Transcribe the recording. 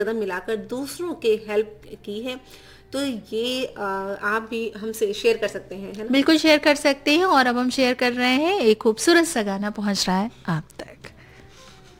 कदम मिलाकर दूसरों के हेल्प की है, तो ये आप भी हमसे शेयर कर सकते हैं, है ना? बिल्कुल शेयर कर सकते हैं, और अब हम शेयर कर रहे हैं, एक खूबसूरत सा गाना पहुंच रहा है आप तक।